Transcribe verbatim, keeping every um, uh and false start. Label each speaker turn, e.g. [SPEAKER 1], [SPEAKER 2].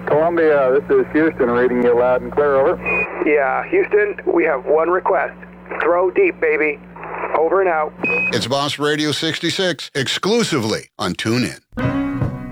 [SPEAKER 1] Columbia, this is Houston, reading you loud and clear, over.
[SPEAKER 2] Yeah, Houston, we have one request. Throw deep, baby. Over and out.
[SPEAKER 3] It's Boss Radio sixty-six, exclusively on TuneIn.